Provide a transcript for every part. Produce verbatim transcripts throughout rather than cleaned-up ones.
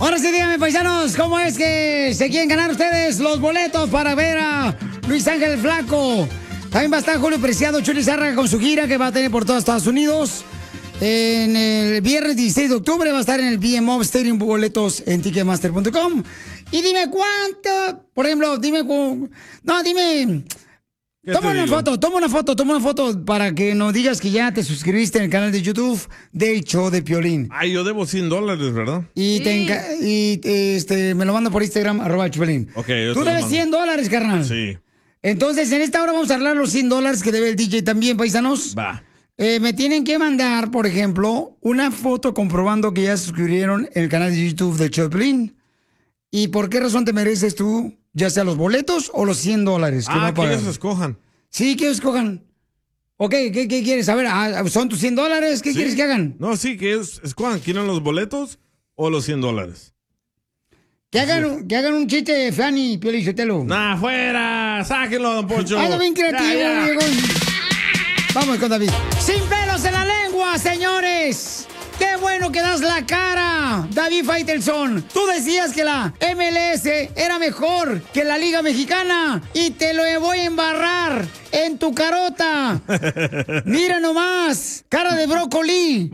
Ahora sí, díganme, paisanos, ¿cómo es que se quieren ganar ustedes los boletos para ver a Luis Ángel Flaco? También va a estar Julio Preciado, Chuli Zárraga con su gira que va a tener por todos Estados Unidos. En el viernes dieciséis de octubre va a estar en el B M O Stadium, boletos en ticketmaster punto com. Y dime cuánto, por ejemplo, dime, cu... no, dime, toma una digo? foto, toma una foto, toma una foto para que nos digas que ya te suscribiste en el canal de YouTube del Show de Piolín. Ay, yo debo cien dólares, ¿verdad? Y, sí. te enca... y este, me lo mando por Instagram, arroba Piolín. Ok, yo Tú debes cien dólares, carnal. Sí. Entonces, en esta hora vamos a hablar los cien dólares que debe el D J también, paisanos. Va. Eh, me tienen que mandar, por ejemplo, una foto comprobando que ya se suscribieron en el canal de YouTube de Choplin. ¿Y por qué razón te mereces tú, ya sea los boletos o los cien dólares? Que ah, que ellos escojan. Sí, que ellos escojan. Ok, ¿qué, qué quieres? A ver, ¿son tus cien dólares? ¿Qué sí. quieres que hagan? No, sí, que ellos escojan. ¿Quieren los boletos o los cien dólares? Que hagan, sí. que hagan un chiste de Fanny, Pio Lizotelo. ¡Nah, fuera! ¡Sáquenlo, don Poncho! ¡Ando bien creativo, ya, ya. Diego! Vamos con David. ¡Sin pelos en la lengua, señores! ¡Qué bueno que das la cara, David Faitelson! Tú decías que la M L S era mejor que la Liga Mexicana y te lo voy a embarrar en tu carota. Mira nomás, cara de brócoli.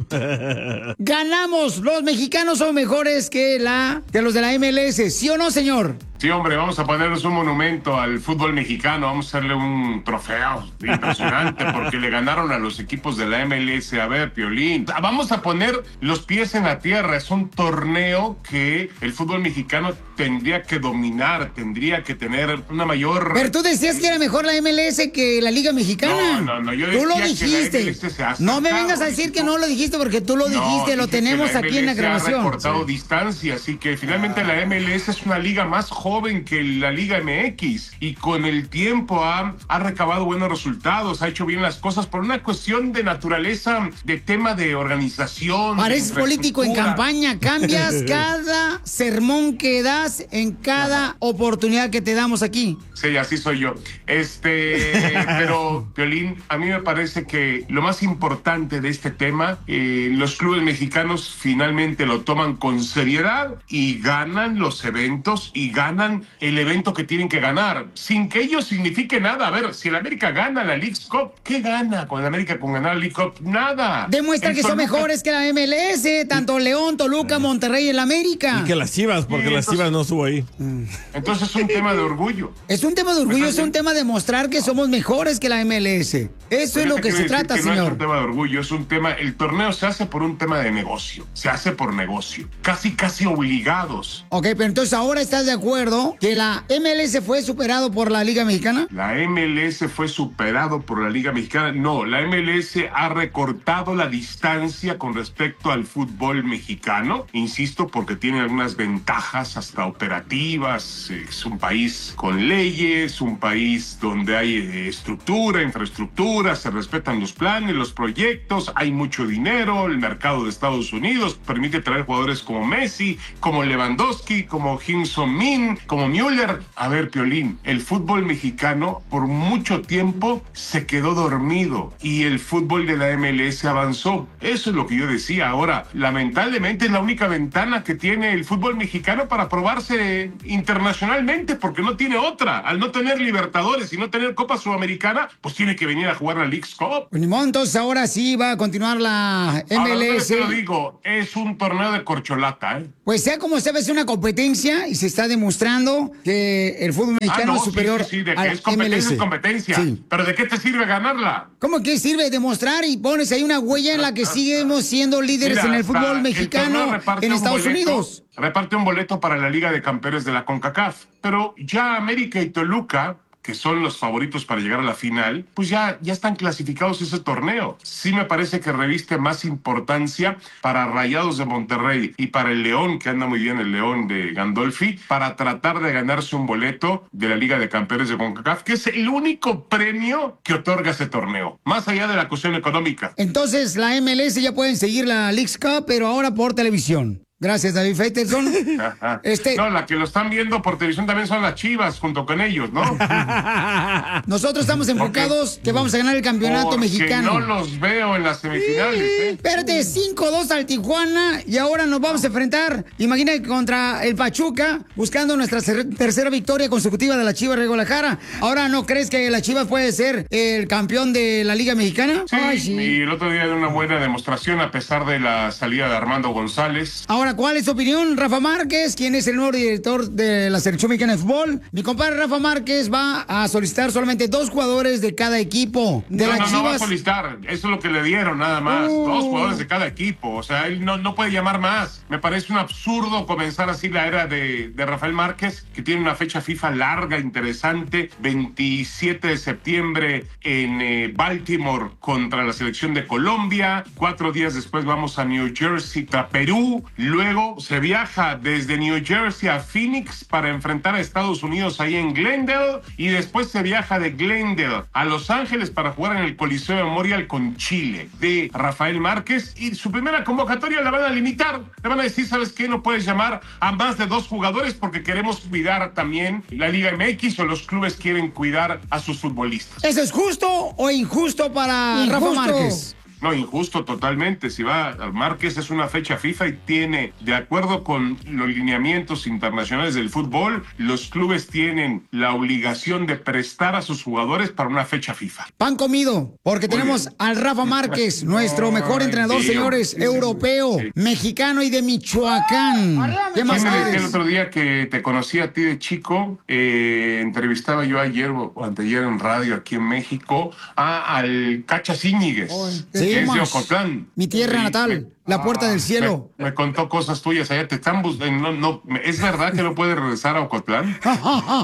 Ganamos, los mexicanos son mejores que, la, que los de la M L S, ¿sí o no, señor? Sí, hombre, vamos a ponernos un monumento al fútbol mexicano, vamos a hacerle un trofeo impresionante porque le ganaron a los equipos de la M L S. A ver, Piolín, vamos a poner los pies en la tierra, es un torneo que el fútbol mexicano tendría que dominar, tendría que tener una mayor... Pero tú decías que era mejor la M L S que la Liga Mexicana. No, no, no, yo tú lo dijiste. dijiste. No me vengas a decir que no lo dijiste porque tú lo dijiste, no, lo tenemos aquí en la grabación. Ha recortado sí. distancia, así que finalmente ah. la M L S es una liga más joven que la Liga M X y con el tiempo ha, ha recabado buenos resultados, ha hecho bien las cosas por una cuestión de naturaleza, de tema de organización. Pareces político en campaña, cambias cada sermón que das en cada oportunidad que te damos aquí. Sí, así soy yo. Este, pero, Piolín, a mí me parece que lo más importante de este tema, eh, los clubes mexicanos finalmente lo toman con seriedad y ganan los eventos y ganan el evento que tienen que ganar, sin que ello signifique nada. A ver, si el América gana la Leagues Cup, ¿qué gana con el América con ganar la League Cup? Nada. Demuestra el que Toluca... son mejores que la M L S, tanto León, Toluca, Monterrey y el América. Y que las Chivas, porque sí, entonces, las Chivas no estuvo ahí. Entonces es un tema de orgullo. Es un tema de orgullo, es un tema de mostrar que somos mejores que la M L S. Eso es lo que se trata, que señor. No es un tema de orgullo, es un tema... El torneo se hace por un tema de negocio. Se hace por negocio. Casi, casi obligados. Ok, pero entonces ahora estás de acuerdo que la M L S fue superado por la Liga Mexicana. La M L S fue superado por la Liga Mexicana. No, la M L S ha recortado la distancia con respecto al fútbol mexicano. Insisto, porque tiene algunas ventajas hasta operativas. Es un país con leyes, un país donde hay eh, estructura, infraestructura, se respetan los planes, los proyectos, hay mucho dinero, el mercado de Estados Unidos permite traer jugadores como Messi, como Lewandowski, como Kim Son-min, como Müller. A ver, Piolín, el fútbol mexicano por mucho tiempo se quedó dormido y el fútbol de la M L S avanzó. Eso es lo que yo decía. Ahora, lamentablemente es la única ventana que tiene el fútbol mexicano para probarse internacionalmente porque no tiene otra. Al no tener Libertadores y no tener Copa Sudamericana, pues tiene que venir a jugar la Leagues Cup. Pues ni modo, entonces ahora sí va a continuar la M L S. Ahora, te lo digo, es un torneo de corcholata, ¿eh? Pues sea como sea, es una competencia y se está demostrando que el fútbol mexicano ah, no, es superior sí, sí, sí, de a que la es competencia, M L S. Es competencia. Sí. Pero ¿de qué te sirve ganarla? ¿Cómo que sirve demostrar y pones ahí una huella en la que seguimos siendo líderes Mira, en el fútbol mexicano el en Estados boleto, Unidos? Reparte un boleto para la Liga de Campeones de la CONCACAF. Pero ya América y Toluca, que son los favoritos para llegar a la final, pues ya, ya están clasificados ese torneo. Sí me parece que reviste más importancia para Rayados de Monterrey y para el León, que anda muy bien el León de Gandolfi, para tratar de ganarse un boleto de la Liga de Campeones de CONCACAF, que es el único premio que otorga ese torneo, más allá de la cuestión económica. Entonces la M L S ya pueden seguir la Leagues Cup, pero ahora por televisión. Gracias, David Faitelson. este... No, la que lo están viendo por televisión también son las Chivas, junto con ellos, ¿no? Nosotros estamos enfocados porque, que vamos a ganar el campeonato porque mexicano. no los veo en las semifinales, ¿eh? Espérate, cinco dos al Tijuana y ahora nos vamos a enfrentar, imagínate, contra el Pachuca, buscando nuestra tercera victoria consecutiva de la Chivas de Guadalajara. Ahora, ¿no crees que la Chivas puede ser el campeón de la Liga Mexicana? Sí, Ay, sí. Y el otro día de una buena demostración a pesar de la salida de Armando González. Ahora, ¿cuál es tu opinión, Rafa Márquez? ¿Quién es el nuevo director de la Selección Mexicana de Fútbol? Mi compadre Rafa Márquez va a solicitar solamente dos jugadores de cada equipo. De no, las no, Chivas. no va a solicitar. Eso es lo que le dieron, nada más. Uh. Dos jugadores de cada equipo. O sea, él no, no puede llamar más. Me parece un absurdo comenzar así la era de, de Rafael Márquez, que tiene una fecha FIFA larga, interesante. veintisiete de septiembre en eh, Baltimore contra la selección de Colombia. Cuatro días después vamos a New Jersey, a Perú. Luego se viaja desde New Jersey a Phoenix para enfrentar a Estados Unidos ahí en Glendale. Y después se viaja de Glendale a Los Ángeles para jugar en el Coliseo Memorial con Chile, de Rafael Márquez. Y su primera convocatoria la van a limitar. Le van a decir, ¿sabes qué? No puedes llamar a más de dos jugadores porque queremos cuidar también la Liga M X, o los clubes quieren cuidar a sus futbolistas. ¿Eso es justo o injusto para injusto. Rafa Márquez? No, injusto totalmente. Si va a Márquez, es una fecha FIFA y tiene, de acuerdo con los lineamientos internacionales del fútbol, los clubes tienen la obligación de prestar a sus jugadores para una fecha FIFA. Pan comido, porque Muy tenemos bien. al Rafa Márquez, nuestro mejor entrenador, tío. señores, sí, europeo, sí. mexicano y de Michoacán. ¿Qué más me decía el otro día que te conocí a ti de chico? Eh, entrevistaba yo ayer o anteayer en radio aquí en México a, al Cachas Íñiguez. Sí. Es de Ocotlán. Mi tierra natal, me, la puerta ah, del cielo. Me, me contó cosas tuyas allá, te están buscando. No, no, ¿es verdad que no puede regresar a Ocotlán? A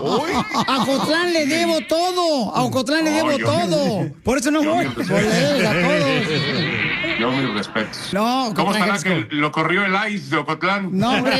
Ocotlán le debo todo. A Ocotlán le debo oh, todo. Por eso no voy. Por leer a todos. Yo mis respetos. No, ¿Cómo estará que lo corrió el I C E de Ocotlán? No, hombre.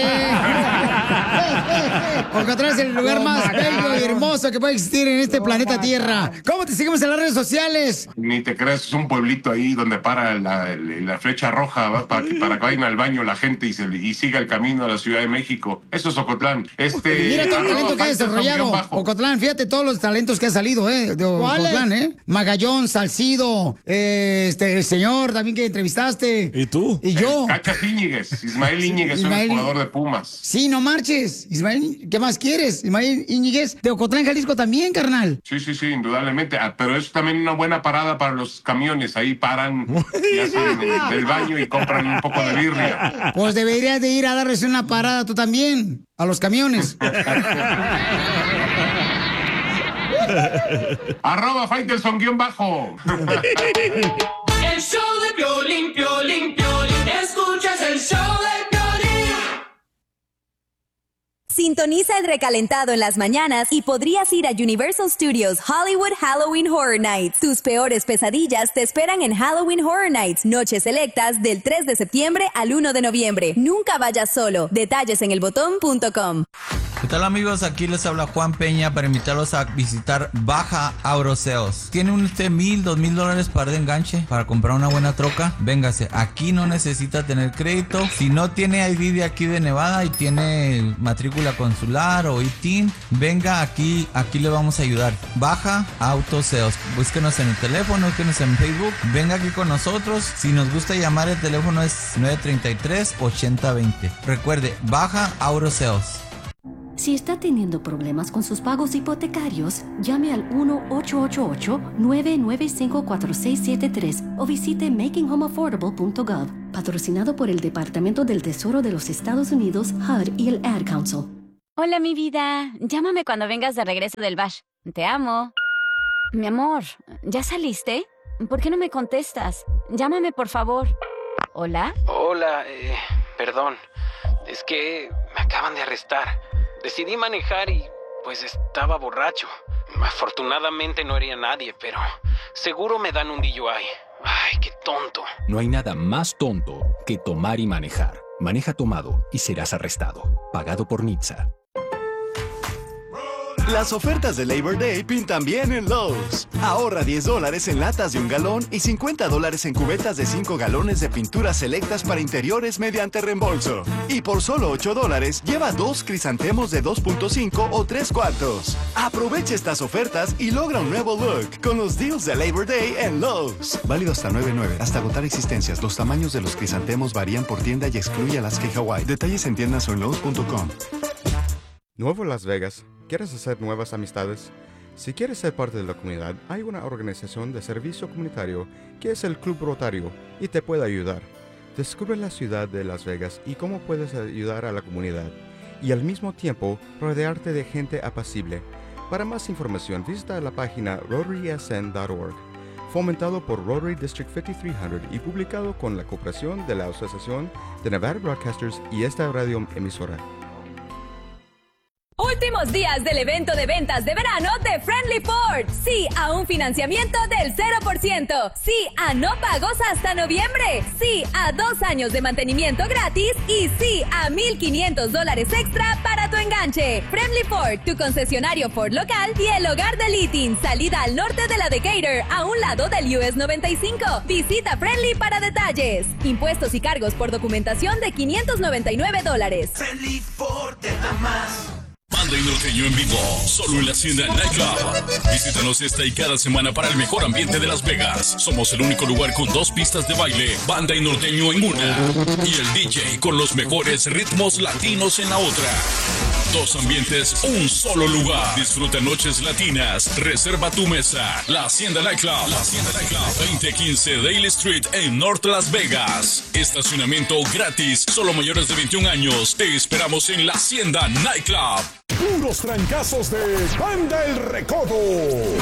Ocotlán es el lugar más bello y hermoso que puede existir en este planeta Tierra. ¿Cómo te seguimos en las redes sociales? Ni te creas, es un pueblito ahí donde para la, la flecha roja, ¿va? Para, que, para que vayan al baño la gente y, se, y siga el camino a la Ciudad de México. Eso es Ocotlán. Este, Mira todo el talento que ha desarrollado Ocotlán. Fíjate todos los talentos que ha salido, ¿eh? De Ocotlán, ¿eh? Magallón, Salcido, eh, este, el señor también que entrevistaste. ¿Y tú? Y yo. Cachas Íñiguez. Ismael Íñiguez, Ismael... un jugador de Pumas. Sí, no marches. Ismael, ¿qué más quieres? Ismael Íñiguez de Ocotlán, Jalisco también, carnal. Sí, sí, sí, indudablemente. Ah, pero es también una buena parada para los camiones. Ahí paran y hacen del, del baño y compran un poco de birria. Pues deberías de ir a darles una parada tú también, a los camiones. Arroba Faitelson guión bajo. El show de Piolín, Piolín, Piolín. Escuchas el show de Piolín. Sintoniza el recalentado en las mañanas y podrías ir a Universal Studios Hollywood Halloween Horror Nights. Tus peores pesadillas te esperan en Halloween Horror Nights, noches selectas del tres de septiembre al uno de noviembre. Nunca vayas solo. Detalles en el botón punto com. ¿Qué tal, amigos? Aquí les habla Juan Peña para invitarlos a visitar Baja Auroseos. ¿Tiene usted mil, dos mil dólares para de enganche para comprar una buena troca? Véngase, aquí no necesita tener crédito. Si no tiene I D de aquí de Nevada y tiene matrícula consular o I T I N, venga aquí, aquí le vamos a ayudar. Baja Autoseos. Búsquenos en el teléfono, búsquenos en Facebook. Venga aquí con nosotros. Si nos gusta llamar, el teléfono es nueve tres tres, ocho cero dos cero. Recuerde, Baja Auroseos. Si está teniendo problemas con sus pagos hipotecarios, llame al uno ocho ocho ocho, nueve nueve cinco, cuatro seis siete tres o visite making home affordable punto gov, patrocinado por el Departamento del Tesoro de los Estados Unidos, H U D y el Ad Council. Hola, mi vida. Llámame cuando vengas de regreso del bash. Te amo. Mi amor, ¿ya saliste? ¿Por qué no me contestas? Llámame, por favor. ¿Hola? Hola, eh, perdón. Es que me acaban de arrestar. Decidí manejar y, pues, estaba borracho. Afortunadamente no hería a nadie, pero seguro me dan un D U I. Ay, qué tonto. No hay nada más tonto que tomar y manejar. Maneja tomado y serás arrestado. Pagado por N H T S A. Las ofertas de Labor Day pintan bien en Lowe's. Ahorra diez dólares en latas de un galón y cincuenta dólares en cubetas de cinco galones de pinturas selectas para interiores mediante reembolso. Y por solo ocho dólares, lleva dos crisantemos de dos punto cinco o tres cuartos. Aprovecha estas ofertas y logra un nuevo look con los deals de Labor Day en Lowe's. Válido hasta nueve nueve, hasta agotar existencias. Los tamaños de los crisantemos varían por tienda y excluye Alaska y Hawaii. Detalles en tiendas o en Lowe's punto com. Nuevo Las Vegas. ¿Quieres hacer nuevas amistades? Si quieres ser parte de la comunidad, hay una organización de servicio comunitario que es el Club Rotario y te puede ayudar. Descubre la ciudad de Las Vegas y cómo puedes ayudar a la comunidad y al mismo tiempo rodearte de gente apacible. Para más información visita la página rotary s n punto org. Fomentado por Rotary District cinco mil trescientos y publicado con la cooperación de la Asociación de Nevada Broadcasters y esta radio emisora. Últimos días del evento de ventas de verano de Friendly Ford. Sí a un financiamiento del cero por ciento. Sí a no pagos hasta noviembre. Sí a dos años de mantenimiento gratis. Y sí a mil quinientos dólares extra para tu enganche. Friendly Ford, tu concesionario Ford local y el hogar de Littin. Salida al norte de la Decatur, a un lado del U S noventa y cinco. Visita Friendly para detalles. Impuestos y cargos por documentación de quinientos noventa y nueve dólares. Friendly Ford te da más. Banda y Norteño en vivo, solo en la Hacienda Nightclub. Visítanos esta y cada semana para el mejor ambiente de Las Vegas. Somos el único lugar con dos pistas de baile, Banda y Norteño en una, y el D J con los mejores ritmos latinos en la otra. Dos ambientes, un solo lugar. Disfruta noches latinas. Reserva tu mesa. La Hacienda Nightclub. La Hacienda Nightclub. veinte quince Daly Street en North Las Vegas. Estacionamiento gratis. Solo mayores de veintiún años. Te esperamos en la Hacienda Nightclub. Puros trancazos de Banda El Recodo.